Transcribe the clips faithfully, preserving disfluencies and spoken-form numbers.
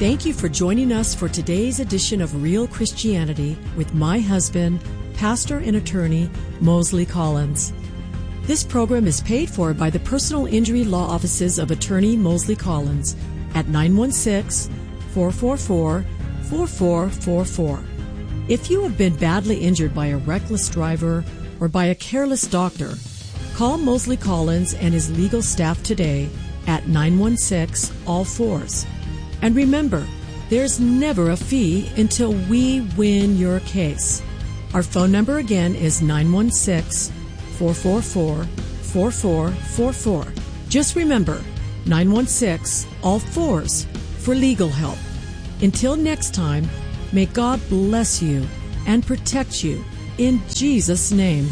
Thank you for joining us for today's edition of Real Christianity with my husband, pastor and attorney, Mosley Collins. This program is paid for by the personal injury law offices of attorney Mosley Collins at nine one six, four four four, four four four four. If you have been badly injured by a reckless driver or by a careless doctor, call Mosley Collins and his legal staff today at nine one six, all fours. And remember, there's never a fee until we win your case. Our phone number again is nine one six, four four four, four four four four. Just remember, nine one six, all fours for legal help. Until next time, may God bless you and protect you in Jesus' name.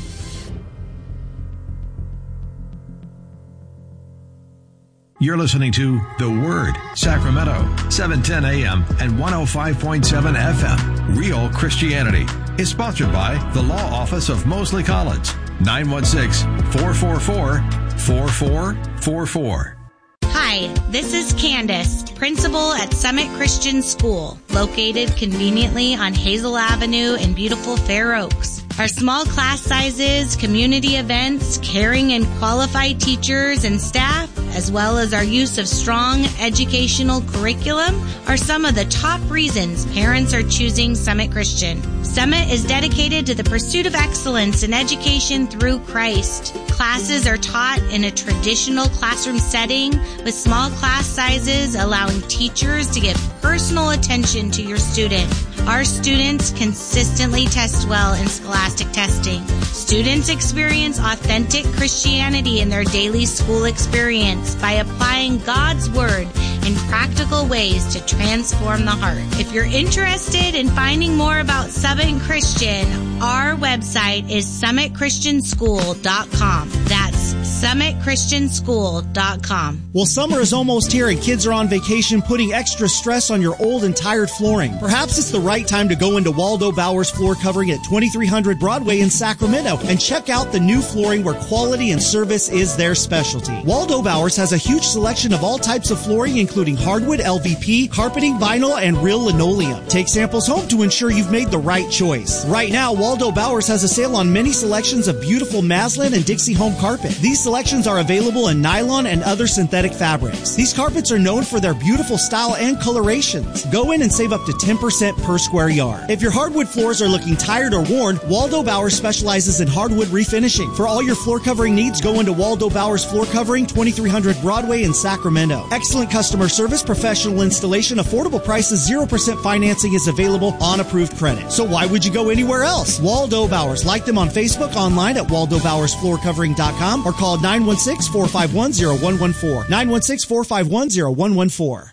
You're listening to The Word, Sacramento, seven ten a.m. and one oh five point seven F M. Real Christianity is sponsored by the Law Office of Mosley Collins, nine one six, four four four, four four four four. Hi, this is Candace, principal at Summit Christian School, located conveniently on Hazel Avenue in beautiful Fair Oaks. Our small class sizes, community events, caring and qualified teachers and staff, as well as our use of strong educational curriculum, are some of the top reasons parents are choosing Summit Christian. Summit is dedicated to the pursuit of excellence in education through Christ. Classes are taught in a traditional classroom setting with small class sizes, allowing teachers to give personal attention to your student. Our students consistently test well in scholastic testing. Students experience authentic Christianity in their daily school experience by applying God's Word in practical ways to transform the heart. If you're interested in finding more about Summit Christian, our website is summit christian school dot com. That's summit christian school dot com. Well, summer is almost here and kids are on vacation, putting extra stress on your old and tired flooring. Perhaps it's the right time to go into Waldo Bowers Floor Covering at twenty-three hundred Broadway in Sacramento and check out the new flooring where quality and service is their specialty. Waldo Bowers has a huge selection of all types of flooring, including hardwood, L V P, carpeting, vinyl, and real linoleum. Take samples home to ensure you've made the right choice. Right now, Waldo Bowers has a sale on many selections of beautiful Maslin and Dixie home carpet. These selections are available in nylon and other synthetic fabrics. These carpets are known for their beautiful style and colorations. Go in and save up to ten percent per square yard. If your hardwood floors are looking tired or worn, Waldo Bowers specializes in hardwood refinishing. For all your floor covering needs, go into Waldo Bowers Floor Covering, twenty-three hundred Broadway in Sacramento. Excellent customer service, professional installation, affordable prices, zero percent financing is available on approved credit. So why would you go anywhere else? Waldo Bowers. Like them on Facebook, online at waldo bowers floor covering dot com, or call nine one six, four five one, zero one one four. nine one six, four five one, zero one one four.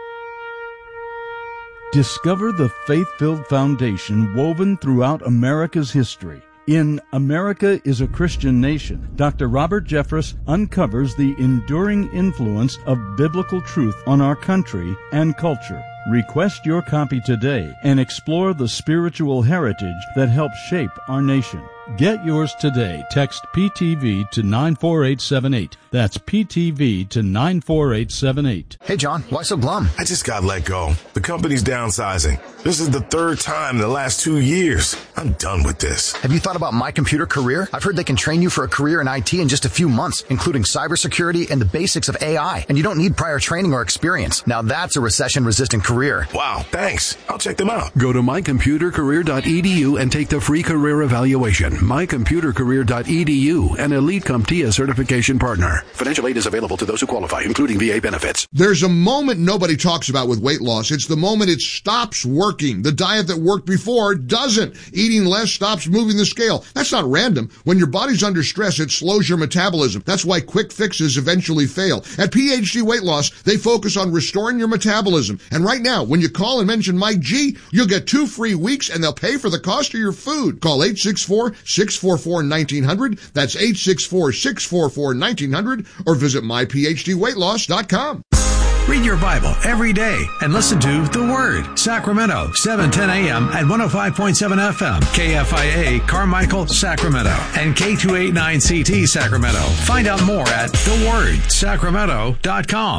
Discover the faith-filled foundation woven throughout America's history. In America is a Christian Nation, Doctor Robert Jeffress uncovers the enduring influence of biblical truth on our country and culture. Request your copy today and explore the spiritual heritage that helped shape our nation. Get yours today. Text P T V to nine four eight seven eight. That's P T V to nine four eight seven eight. Hey, John, why so glum? I just got let go. The company's downsizing. This is the third time in the last two years. I'm done with this. Have you thought about My Computer Career? I've heard they can train you for a career in I T in just a few months, including cybersecurity and the basics of A I. And you don't need prior training or experience. Now that's a recession-resistant career. Wow, thanks. I'll check them out. Go to my computer career dot e d u and take the free career evaluation. my computer career dot e d u, an Elite CompTIA certification partner. Financial aid is available to those who qualify, including V A benefits. There's a moment nobody talks about with weight loss. It's the moment it stops working. The diet that worked before doesn't. Eating less stops moving the scale. That's not random. When your body's under stress, it slows your metabolism. That's why quick fixes eventually fail. At P H D Weight Loss, they focus on restoring your metabolism. And right now, when you call and mention Mike G, you'll get two free weeks and they'll pay for the cost of your food. Call eight six four, six four four, one nine zero zero. That's eight six four, six four four, one nine zero zero, or visit my p h d weight loss dot com. Read your Bible every day and listen to The Word, Sacramento, seven ten a.m. at one oh five point seven F M, K F I A, Carmichael, Sacramento, and K two eighty-nine C T, Sacramento. Find out more at the word sacramento dot com.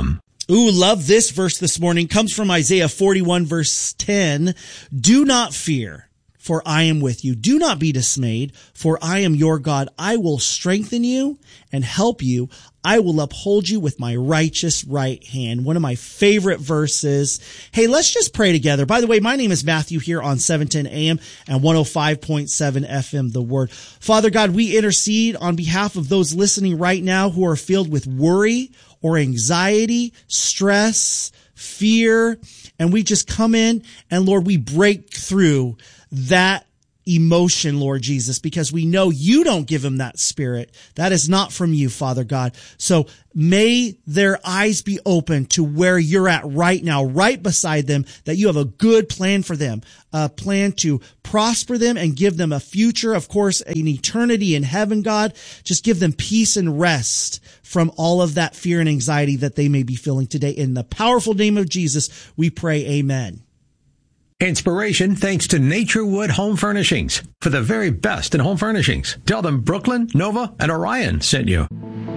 Ooh, love this verse this morning. Comes from Isaiah forty-one, verse ten. Do not fear, for I am with you. Do not be dismayed, for I am your God. I will strengthen you and help you. I will uphold you with my righteous right hand. One of my favorite verses. Hey, let's just pray together. By the way, my name is Matthew here on seven ten A M and one oh five point seven F M, The Word. Father God, we intercede on behalf of those listening right now who are filled with worry or anxiety, stress, fear, and we just come in and Lord, we break through that emotion, Lord Jesus, because we know you don't give them that spirit. That is not from you, Father God. So may their eyes be open to where you're at right now, right beside them, that you have a good plan for them, a plan to prosper them and give them a future, of course, an eternity in heaven, God. Just give them peace and rest from all of that fear and anxiety that they may be feeling today. In the powerful name of Jesus, we pray, amen. Inspiration thanks to Naturewood Home Furnishings. For the very best in home furnishings, tell them Brooklyn, Nova, and Orion sent you.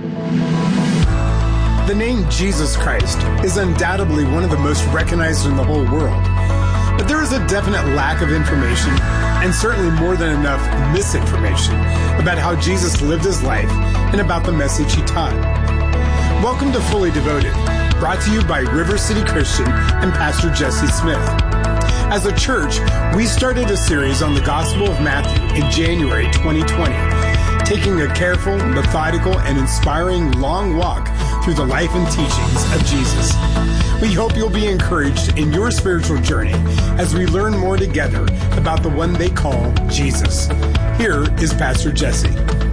The name Jesus Christ is undoubtedly one of the most recognized in the whole world. But there is a definite lack of information, and certainly more than enough misinformation, about how Jesus lived his life and about the message he taught. Welcome to Fully Devoted, brought to you by River City Christian and Pastor Jesse Smith. As a church, we started a series on the Gospel of Matthew in January twenty twenty, taking a careful, methodical, and inspiring long walk through the life and teachings of Jesus. We hope you'll be encouraged in your spiritual journey as we learn more together about the one they call Jesus. Here is Pastor Jesse.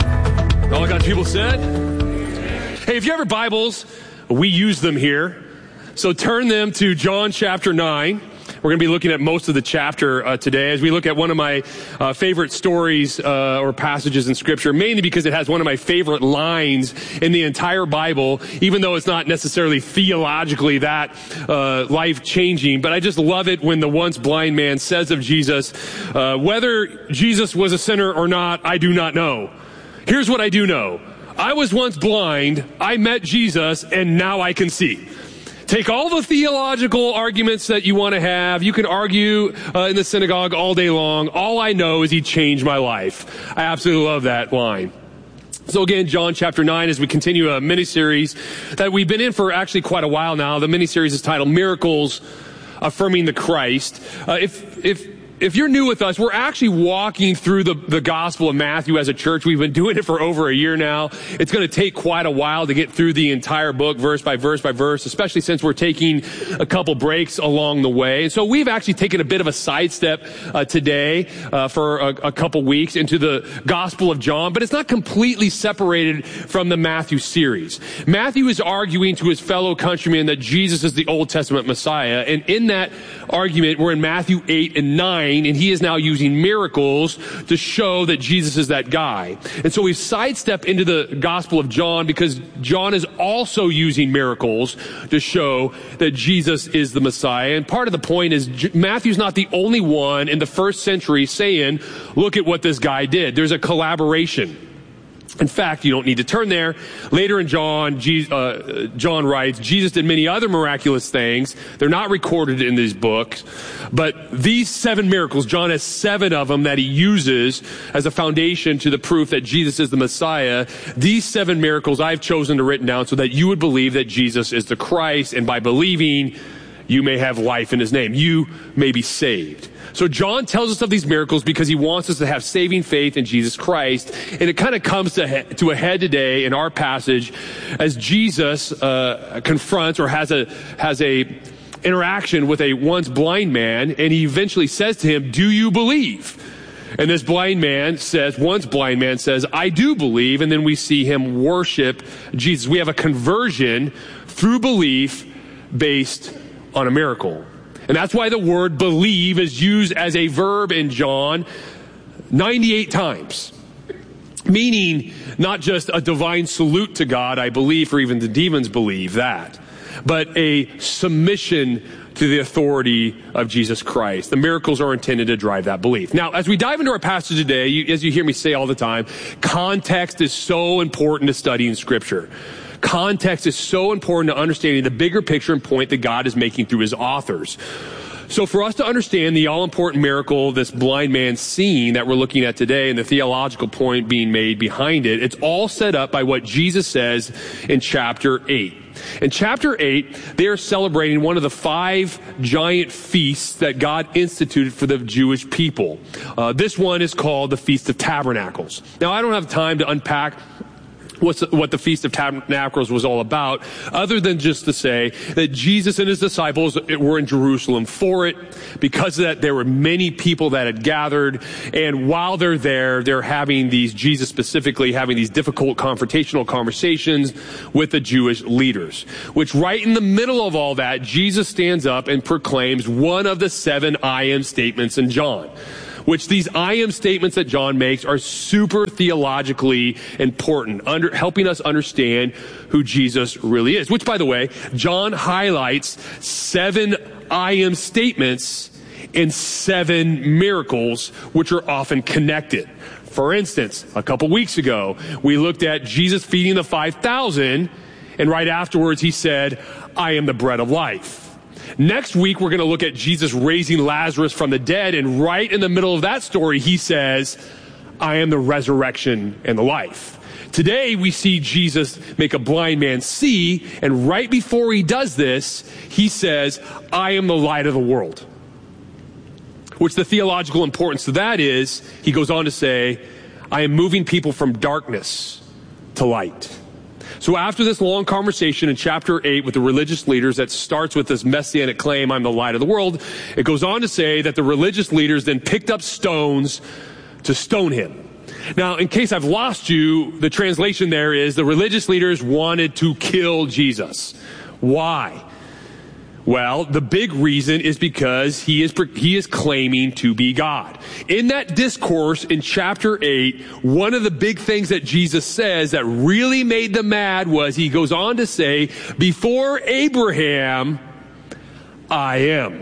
All God's people said? Hey, if you have your Bibles, we use them here. So turn them to John chapter nine. We're going to be looking at most of the chapter uh, today as we look at one of my uh, favorite stories uh, or passages in Scripture, mainly because it has one of my favorite lines in the entire Bible, even though it's not necessarily theologically that uh, life-changing. But I just love it when the once blind man says of Jesus, uh, whether Jesus was a sinner or not, I do not know. Here's what I do know. I was once blind, I met Jesus, and now I can see. Take all the theological arguments that you want to have. You can argue uh, in the synagogue all day long. All I know is he changed my life. I absolutely love that line. So again, John chapter nine, as we continue a mini-series that we've been in for actually quite a while now. The mini-series is titled Miracles Affirming the Christ. Uh, if, if, If you're new with us, we're actually walking through the, the Gospel of Matthew as a church. We've been doing it for over a year now. It's going to take quite a while to get through the entire book, verse by verse by verse, especially since we're taking a couple breaks along the way. And so we've actually taken a bit of a sidestep uh, today uh, for a, a couple weeks into the Gospel of John, but it's not completely separated from the Matthew series. Matthew is arguing to his fellow countrymen that Jesus is the Old Testament Messiah, and in that argument, we're in Matthew eight and nine, and he is now using miracles to show that Jesus is that guy. And so we've sidestepped into the Gospel of John because John is also using miracles to show that Jesus is the Messiah. And part of the point is Matthew's not the only one in the first century saying, look at what this guy did. There's a collaboration. In fact, you don't need to turn there. Later in John, uh, John writes, Jesus did many other miraculous things. They're not recorded in these books. But these seven miracles, John has seven of them that he uses as a foundation to the proof that Jesus is the Messiah. These seven miracles I've chosen to written down so that you would believe that Jesus is the Christ. And by believing, you may have life in his name. You may be saved. So John tells us of these miracles because he wants us to have saving faith in Jesus Christ. And it kind of comes to, he- to a head today in our passage as Jesus uh, confronts or has a has a interaction with a once blind man, and he eventually says to him, do you believe? And this blind man says, once blind man says, I do believe. And then we see him worship Jesus. We have a conversion through belief based on a miracle. And that's why the word believe is used as a verb in John ninety-eight times. Meaning not just a divine salute to God, I believe, or even the demons believe that, but a submission to the authority of Jesus Christ. The miracles are intended to drive that belief. Now, as we dive into our passage today, you, as you hear me say all the time, context is so important to studying Scripture. Context is so important to understanding the bigger picture and point that God is making through his authors. So for us to understand the all-important miracle, this blind man seeing that we're looking at today, and the theological point being made behind it, it's all set up by what Jesus says in chapter eight. In chapter eight, they are celebrating one of the five giant feasts that God instituted for the Jewish people. Uh, this one is called the Feast of Tabernacles. Now, I don't have time to unpack What's, what the Feast of Tabernacles was all about, other than just to say that Jesus and his disciples were in Jerusalem for it. Because of that, there were many people that had gathered, and while they're there, they're having these, Jesus specifically, having these difficult confrontational conversations with the Jewish leaders. Which right in the middle of all that, Jesus stands up and proclaims one of the seven I am statements in John. Which these I am statements that John makes are super theologically important, under, helping us understand who Jesus really is. Which, by the way, John highlights seven I am statements in seven miracles, which are often connected. For instance, a couple weeks ago, we looked at Jesus feeding the five thousand, and right afterwards he said, I am the bread of life. Next week, we're going to look at Jesus raising Lazarus from the dead, and right in the middle of that story, he says, I am the resurrection and the life. Today, we see Jesus make a blind man see, and right before he does this, he says, I am the light of the world. Which the theological importance to that is, he goes on to say, I am moving people from darkness to light. So after this long conversation in chapter eight with the religious leaders that starts with this messianic claim, I'm the light of the world, it goes on to say that the religious leaders then picked up stones to stone him. Now, in case I've lost you, the translation there is the religious leaders wanted to kill Jesus. Why? Well, the big reason is because he is he is claiming to be God. In that discourse in chapter eight, one of the big things that Jesus says that really made them mad was he goes on to say, before Abraham, I am.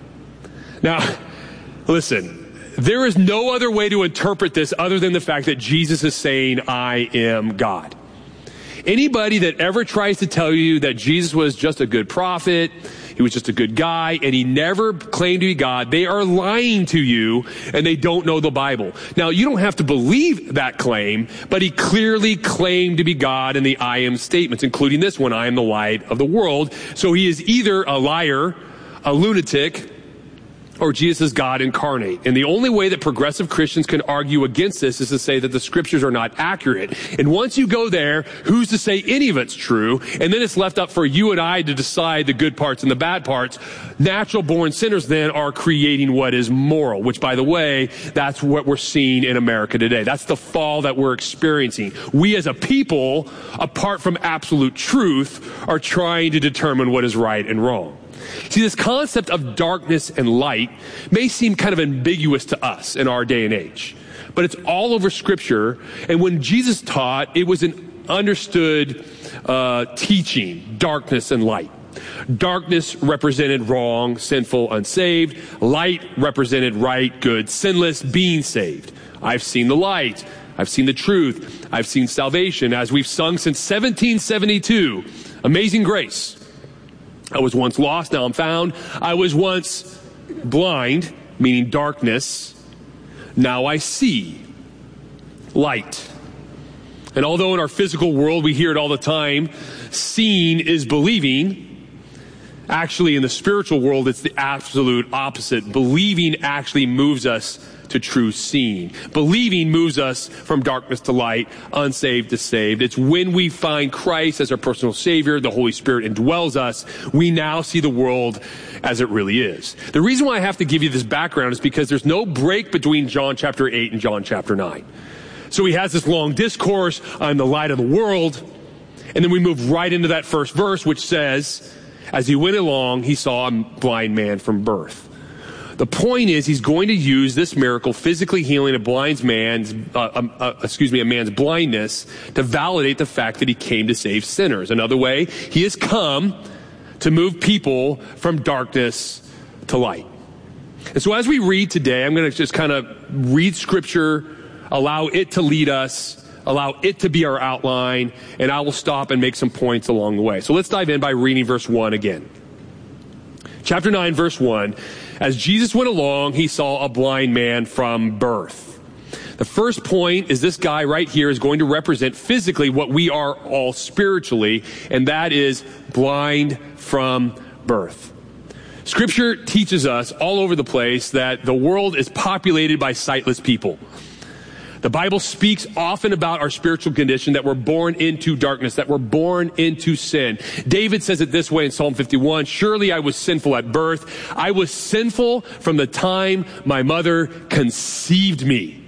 Now, listen, there is no other way to interpret this other than the fact that Jesus is saying, I am God. Anybody that ever tries to tell you that Jesus was just a good prophet, he was just a good guy, and he never claimed to be God, they are lying to you, and they don't know the Bible. Now, you don't have to believe that claim, but he clearly claimed to be God in the I am statements, including this one, I am the light of the world. So he is either a liar, a lunatic, or Jesus is God incarnate. And the only way that progressive Christians can argue against this is to say that the scriptures are not accurate. And once you go there, who's to say any of it's true? And then it's left up for you and I to decide the good parts and the bad parts. Natural born sinners then are creating what is moral, which, by the way, that's what we're seeing in America today. That's the fall that we're experiencing. We as a people, apart from absolute truth, are trying to determine what is right and wrong. See, this concept of darkness and light may seem kind of ambiguous to us in our day and age, but it's all over Scripture. And when Jesus taught, it was an understood uh, teaching, darkness and light. Darkness represented wrong, sinful, unsaved. Light represented right, good, sinless, being saved. I've seen the light. I've seen the truth. I've seen salvation, as we've sung since seventeen seventy-two. Amazing Grace. I was once lost, now I'm found. I was once blind, meaning darkness. Now I see light. And although in our physical world we hear it all the time, seeing is believing, actually in the spiritual world it's the absolute opposite. Believing actually moves us to true seeing. Believing moves us from darkness to light, unsaved to saved. It's when we find Christ as our personal Savior, the Holy Spirit indwells us, we now see the world as it really is. The reason why I have to give you this background is because there's no break between John chapter eight and John chapter nine. So he has this long discourse, I'm the light of the world, and then we move right into that first verse, which says, as he went along, he saw a blind man from birth. The point is, he's going to use this miracle, physically healing a blind man's, uh, uh, excuse me, a man's blindness, to validate the fact that he came to save sinners. Another way, he has come to move people from darkness to light. And so as we read today, I'm going to just kind of read Scripture, allow it to lead us, allow it to be our outline, and I will stop and make some points along the way. So let's dive in by reading verse one again. Chapter nine, verse one. As Jesus went along, he saw a blind man from birth. The first point is this guy right here is going to represent physically what we are all spiritually, and that is blind from birth. Scripture teaches us all over the place that the world is populated by sightless people. The Bible speaks often about our spiritual condition, that we're born into darkness, that we're born into sin. David says it this way in Psalm fifty-one, surely I was sinful at birth. I was sinful from the time my mother conceived me.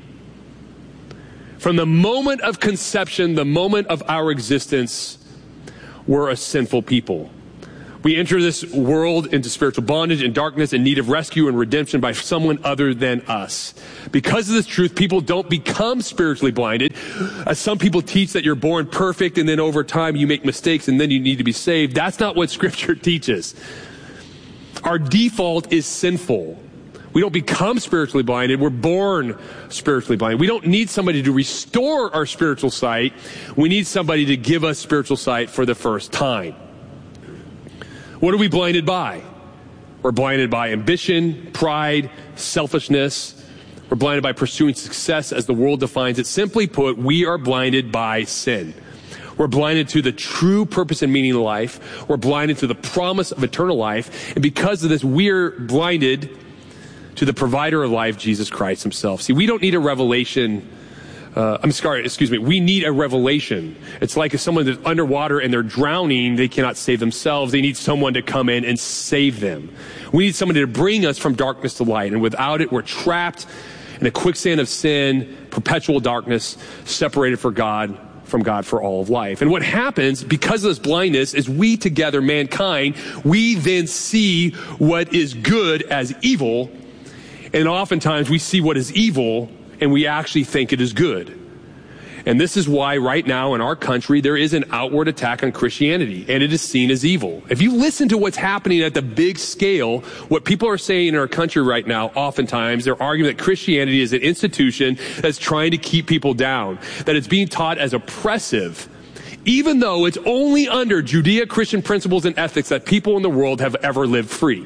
From the moment of conception, the moment of our existence, we're a sinful people. We enter this world into spiritual bondage and darkness in need of rescue and redemption by someone other than us. Because of this truth, people don't become spiritually blinded. As some people teach that you're born perfect and then over time you make mistakes and then you need to be saved. That's not what Scripture teaches. Our default is sinful. We don't become spiritually blinded. We're born spiritually blind. We don't need somebody to restore our spiritual sight. We need somebody to give us spiritual sight for the first time. What are we blinded by? We're blinded by ambition, pride, selfishness. We're blinded by pursuing success as the world defines it. Simply put, we are blinded by sin. We're blinded to the true purpose and meaning of life. We're blinded to the promise of eternal life. And because of this, we're blinded to the provider of life, Jesus Christ himself. See, we don't need a revelation. Uh, I'm sorry, excuse me. We need a revelation. It's like if someone is underwater and they're drowning, they cannot save themselves. They need someone to come in and save them. We need somebody to bring us from darkness to light. And without it, we're trapped in a quicksand of sin, perpetual darkness, separated from God, from God for all of life. And what happens because of this blindness is we together, mankind, we then see what is good as evil. And oftentimes we see what is evil and we actually think it is good. And this is why right now in our country, there is an outward attack on Christianity, and it is seen as evil. If you listen to what's happening at the big scale, what people are saying in our country right now, oftentimes, they're arguing that Christianity is an institution that's trying to keep people down, that it's being taught as oppressive, even though it's only under Judeo-Christian principles and ethics that people in the world have ever lived free.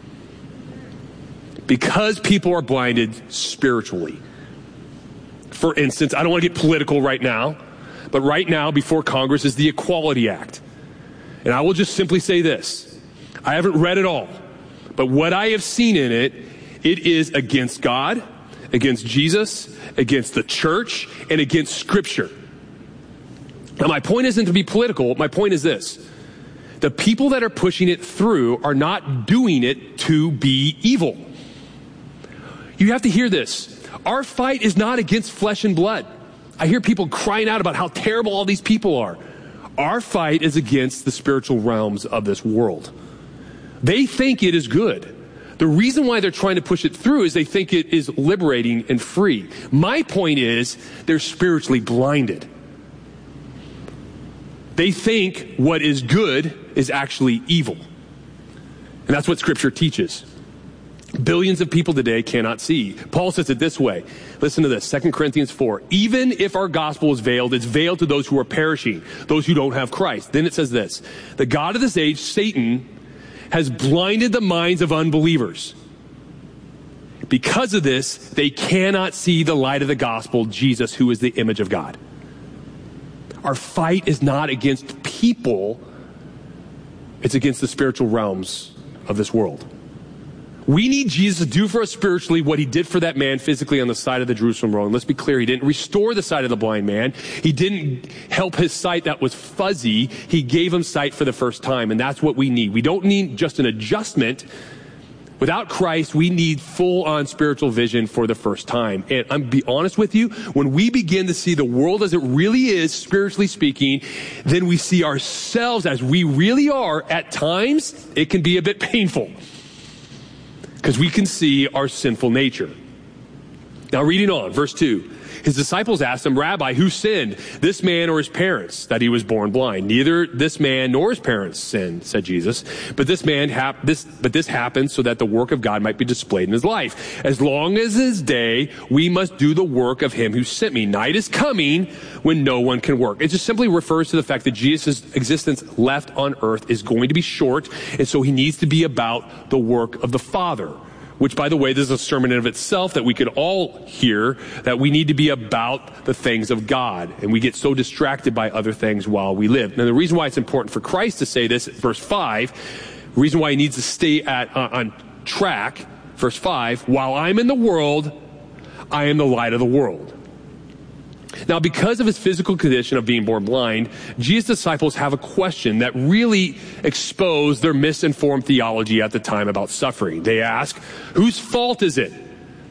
Because people are blinded spiritually. For instance, I don't want to get political right now, but right now before Congress is the Equality Act. And I will just simply say this. I haven't read it all, but what I have seen in it, it is against God, against Jesus, against the church, and against Scripture. Now, my point isn't to be political. My point is this. The people that are pushing it through are not doing it to be evil. You have to hear this. Our fight is not against flesh and blood. I hear people crying out about how terrible all these people are. Our fight is against the spiritual realms of this world. They think it is good. The reason why they're trying to push it through is they think it is liberating and free. My point is they're spiritually blinded. They think what is good is actually evil. And that's what Scripture teaches. Billions of people today cannot see. Paul says it this way. Listen to this, Second Corinthians four. Even if our gospel is veiled, it's veiled to those who are perishing, those who don't have Christ. Then it says this. The God of this age, Satan, has blinded the minds of unbelievers. Because of this, they cannot see the light of the gospel, Jesus, who is the image of God. Our fight is not against people. It's against the spiritual realms of this world. We need Jesus to do for us spiritually what he did for that man physically on the side of the Jerusalem road. And let's be clear, he didn't restore the sight of the blind man. He didn't help his sight that was fuzzy. He gave him sight for the first time, and that's what we need. We don't need just an adjustment. Without Christ, we need full-on spiritual vision for the first time. And I'm be honest with you, when we begin to see the world as it really is, spiritually speaking, then we see ourselves as we really are. At times, it can be a bit painful. Because we can see our sinful nature. Now reading on, verse two. His disciples asked him, Rabbi, who sinned, this man or his parents, that he was born blind? Neither this man nor his parents sinned, said Jesus. But this man hap- this but this happened so that the work of God might be displayed in his life. As long as is day, we must do the work of him who sent me. Night is coming when no one can work. It just simply refers to the fact that Jesus' existence left on earth is going to be short, and so he needs to be about the work of the Father. Which, by the way, this is a sermon in of itself that we could all hear, that we need to be about the things of God. And we get so distracted by other things while we live. Now, the reason why it's important for Christ to say this, verse five, the reason why he needs to stay at, uh, on track, verse five, while I'm in the world, I am the light of the world. Now, because of his physical condition of being born blind, Jesus' disciples have a question that really exposed their misinformed theology at the time about suffering. They ask, whose fault is it?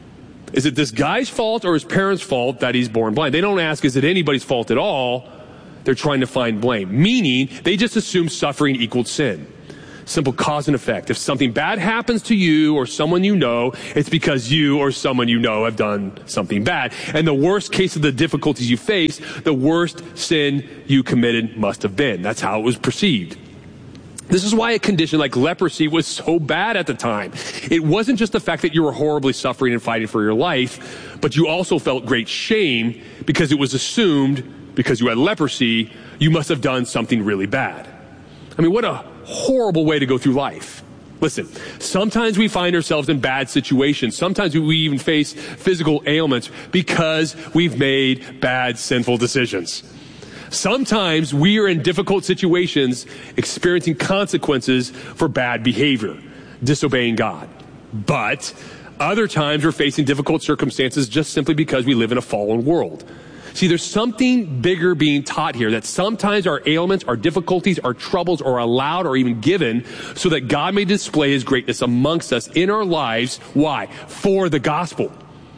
Is it this guy's fault or his parents' fault that he's born blind? They don't ask, is it anybody's fault at all? They're trying to find blame, meaning they just assume suffering equaled sin. Simple cause and effect. If something bad happens to you or someone you know, it's because you or someone you know have done something bad. And the worst case of the difficulties you face, the worst sin you committed must have been. That's how it was perceived. This is why a condition like leprosy was so bad at the time. It wasn't just the fact that you were horribly suffering and fighting for your life, but you also felt great shame because it was assumed, because you had leprosy, you must have done something really bad. I mean, what a horrible way to go through life. Listen, sometimes we find ourselves in bad situations. Sometimes we even face physical ailments because we've made bad, sinful decisions. Sometimes we are in difficult situations experiencing consequences for bad behavior, disobeying God. But other times we're facing difficult circumstances just simply because we live in a fallen world. See, there's something bigger being taught here, that sometimes our ailments, our difficulties, our troubles are allowed or even given so that God may display his greatness amongst us in our lives. Why? For the gospel.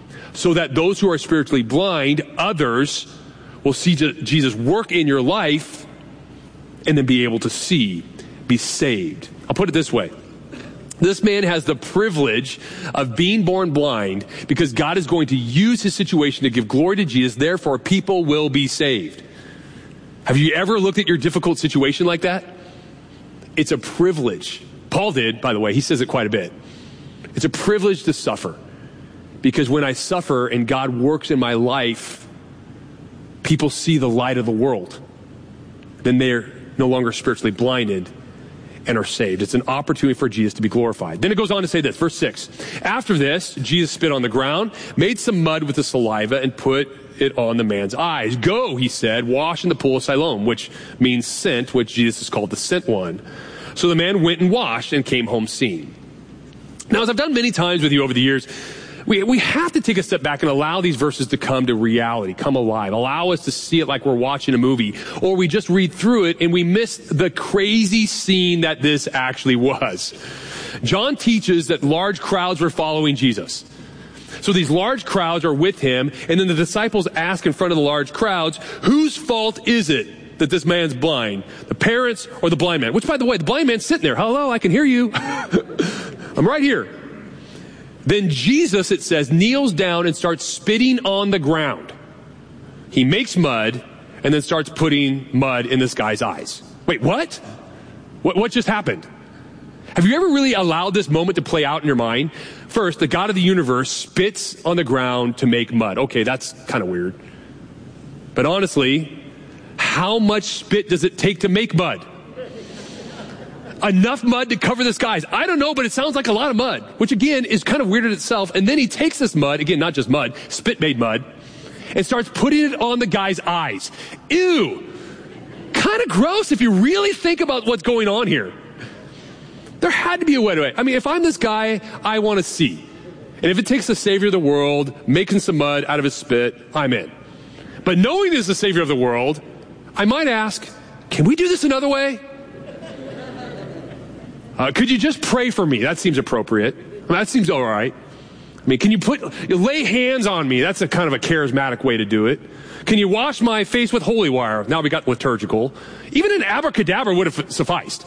So that those who are spiritually blind, others, will see Jesus work in your life and then be able to see, be saved. I'll put it this way. This man has the privilege of being born blind because God is going to use his situation to give glory to Jesus. Therefore, people will be saved. Have you ever looked at your difficult situation like that? It's a privilege. Paul did, by the way. He says it quite a bit. It's a privilege to suffer because when I suffer and God works in my life, people see the light of the world. Then they're no longer spiritually blinded and are saved. It's an opportunity for Jesus to be glorified. Then it goes on to say this, verse six. After this, Jesus spit on the ground, made some mud with the saliva, and put it on the man's eyes. Go, he said, wash in the pool of Siloam, which means sent, which Jesus is called the sent one. So the man went and washed and came home seeing. Now, as I've done many times with you over the years, We, we have to take a step back and allow these verses to come to reality, come alive. Allow us to see it like we're watching a movie. Or we just read through it and we miss the crazy scene that this actually was. John teaches that large crowds were following Jesus. So these large crowds are with him, and then the disciples ask in front of the large crowds, whose fault is it that this man's blind? The parents or the blind man? Which, by the way, the blind man's sitting there. Hello, I can hear you. I'm right here. Then Jesus, it says, kneels down and starts spitting on the ground. He makes mud and then starts putting mud in this guy's eyes. Wait, what? What, what just happened? Have you ever really allowed this moment to play out in your mind? First, the God of the universe spits on the ground to make mud. Okay, that's kind of weird. But honestly, how much spit does it take to make mud? Enough mud to cover this guy's. I don't know, but it sounds like a lot of mud, which again is kind of weird in itself. And then he takes this mud, again, not just mud, spit made mud, and starts putting it on the guy's eyes. Ew. Kind of gross if you really think about what's going on here. There had to be a way. I mean, if I'm this guy, I want to see. And if it takes the Savior of the world making some mud out of his spit, I'm in. But knowing this is the Savior of the world, I might ask, can we do this another way? Uh, could you just pray for me? That seems appropriate. I mean, that seems all right. I mean, can you put, you lay hands on me? That's a kind of a charismatic way to do it. Can you wash my face with holy water? Now we got liturgical. Even an abracadabra would have sufficed.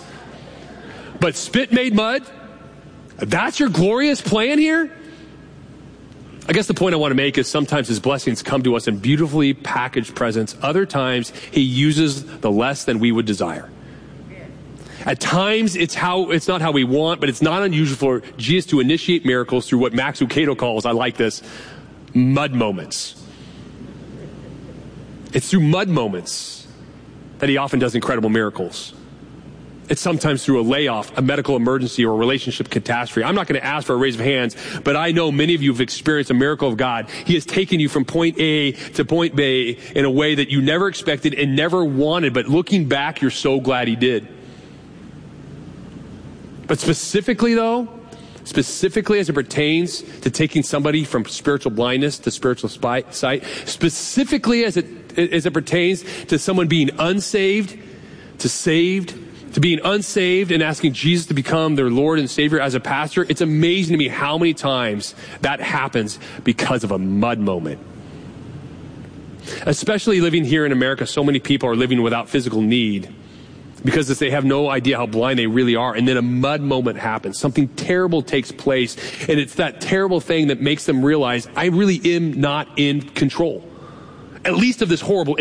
But spit made mud? That's your glorious plan here? I guess the point I want to make is sometimes his blessings come to us in beautifully packaged presents. Other times he uses the less than we would desire. At times it's how it's not how we want, but it's not unusual for Jesus to initiate miracles through what Max Lucado calls, I like this, mud moments. It's through mud moments that he often does incredible miracles. It's sometimes through a layoff, a medical emergency, or a relationship catastrophe. I'm not going to ask for a raise of hands, but I know many of you have experienced a miracle of God. He has taken you from point A to point B in a way that you never expected and never wanted, but looking back, you're so glad he did. But specifically though, specifically as it pertains to taking somebody from spiritual blindness to spiritual sight, specifically as it, as it pertains to someone being unsaved to saved, to being unsaved and asking Jesus to become their Lord and Savior as a pastor, it's amazing to me how many times that happens because of a mud moment. Especially living here in America, so many people are living without physical need because they have no idea how blind they really are. And then a mud moment happens. Something terrible takes place. And it's that terrible thing that makes them realize I really am not in control, at least of this horrible